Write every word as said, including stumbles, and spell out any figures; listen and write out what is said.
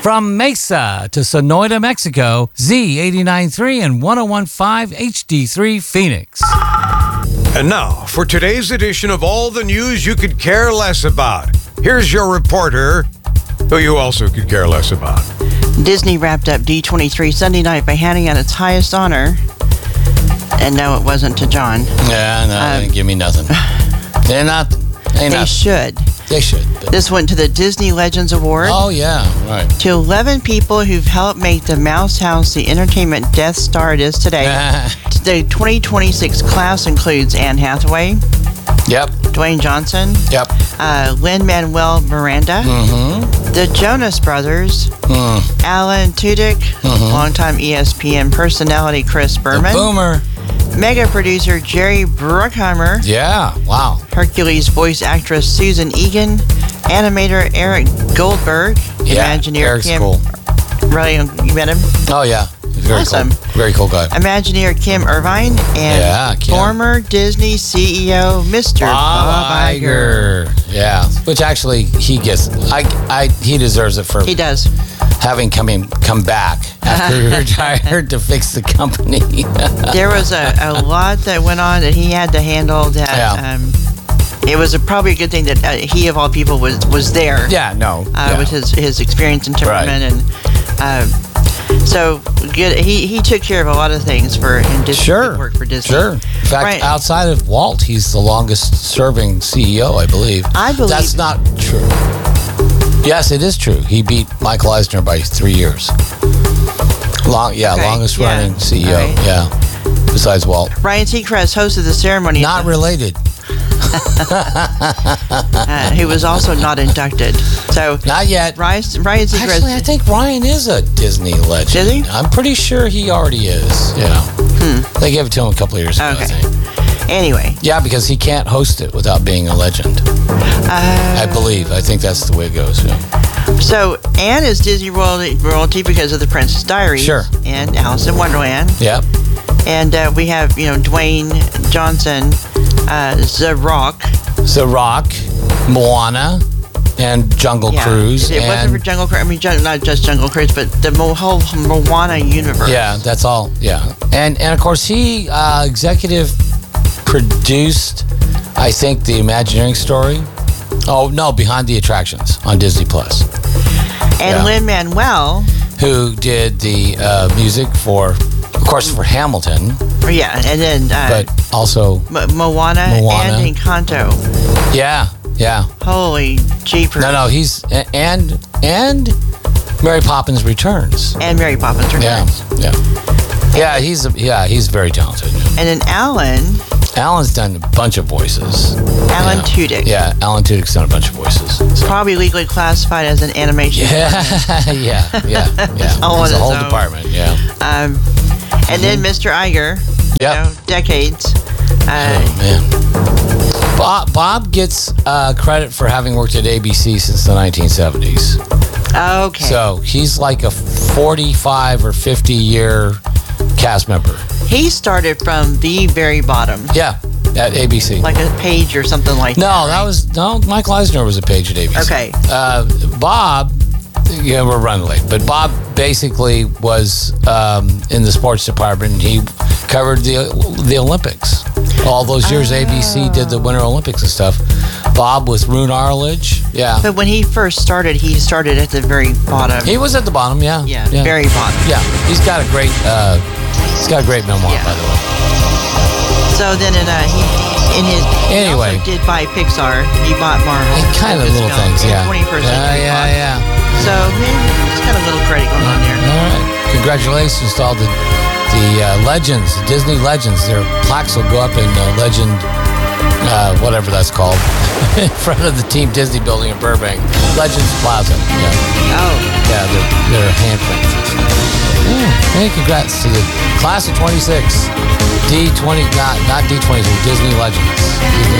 From Mesa to Sonoyta, Mexico, Z eighty-nine point three and one oh one point five H D three Phoenix. And now, for today's edition of all the news you could care less about, here's your reporter, who you also could care less about. Disney wrapped up D twenty-three Sunday night by handing out its highest honor. And no, it wasn't to John. Yeah, no, Um, they didn't give me nothing. They're not. They're They not. should. They should. But, This went to the Disney Legends Award. oh, yeah, right. To eleven people who've helped make the Mouse House the entertainment Death Star it is today. The twenty twenty-six class includes Anne Hathaway, Yep, Dwayne Johnson, yep. uh, Lin-Manuel Miranda, Mm-hmm. the Jonas Brothers, Mm. Alan Tudyk, Mhm. longtime E S P N personality Chris The Berman, Boomer. mega producer Jerry Bruckheimer, Yeah, wow. Hercules voice actress Susan Egan, animator Eric Goldberg, Yeah, Imagineer Eric's Kim. cool. Really, you met him? Oh, yeah. He's very Awesome. cool. Very cool guy. Imagineer Kim Irvine and Yeah, Kim. former Disney C E O Mister Bob Iger. Yeah, which actually he gets. I, I, he deserves it for He does. having come in, come back after he retired to fix the company. There was a, a lot that went on that he had to handle. That Yeah. um, it was a, probably a good thing that uh, he of all people was was there. Yeah, no. Uh, yeah. With his his experience and temperament, and uh, so good. He he took care of a lot of things for and did Sure. good work for Disney. Sure. In fact, Right. outside of Walt, he's the longest serving C E O, I believe. I believe That's not true. Yes, it is true. He beat Michael Eisner by three years. Long, yeah, Okay, longest yeah. running C E O. All right. Yeah, besides Walt. Ryan Seacrest hosted the ceremony. Not related. uh, who was also not inducted. So Not yet. Ryan, Ryan Seacrest. Actually, I think Ryan is a Disney legend. Is he? I'm pretty sure he already is. Yeah. Hmm. They gave it to him a couple of years ago, I Okay. think. Anyway, Yeah, because he can't host it without being a legend. uh, I believe. I think that's the way it goes. Yeah. so Anne is Disney royalty, royalty because of The Princess Diaries. Sure. And Alice in Wonderland. Yep. And uh, we have, you know, Dwayne Johnson, uh, The Rock. The Rock, Moana, and Jungle Yeah. Cruise. It wasn't and for Jungle Cruise. I mean, Jun- not just Jungle Cruise, but the mo- whole Moana universe. Yeah, that's all. Yeah. And and of course he uh, executive produced, I think, the Imagineering story. Oh no, Behind the Attractions on Disney Plus. And Yeah. Lin-Manuel. Who did the uh, music for, of course, for Hamilton, Yeah, and then uh, but also Mo- Moana, Moana. and Encanto. yeah, yeah. Holy jeepers. No, no, he's a- and and Mary Poppins Returns. And Mary Poppins Yeah, Returns. yeah, yeah. He's a, yeah, he's very talented. And then Alan, Alan's done a bunch of voices. Alan yeah. Tudyk. Yeah, Alan Tudyk's done a bunch of voices. So. Probably legally classified as an animation. Yeah, yeah, yeah, yeah. all It's on a whole its own. department. Yeah. Um, and then Mister Iger. Yep. You know, decades. Uh, Oh man. Bob, Bob gets uh, credit for having worked at A B C since the nineteen seventies. okay. So he's like a forty-five or fifty year cast member. He started from the very bottom, Yeah, at A B C. like a page or something like that. No, that was no. Michael Eisner was a page at A B C. Okay. Uh, Bob, yeah, we're running late, but Bob basically was um, in the sports department. He covered the the Olympics. All those years, A B C did the Winter Olympics and stuff. Bob with Roone Arledge. Yeah, But when he first started, he started at the very bottom. he was at the bottom. Yeah, yeah, very bottom. Yeah, he's got a great. Uh, he's got a great memoir, Yeah. by the way. So then in, uh, he, in his, Anyway. he also did buy Pixar. He bought Marvel. Kind of little things, yeah. twenty-first Yeah, century yeah, Fox. yeah. So yeah, it's got a little credit going on there. All right. Congratulations to all the the uh, legends, the Disney legends. Their plaques will go up in uh, Legend, uh, whatever that's called, in front of the Team Disney building in Burbank. Legends Plaza. Yeah, Oh, yeah, they're, they're handprints. Yeah. Hey, congrats to the class of twenty-six. D twenty, not, not D twenty-six, Disney Legends. Disney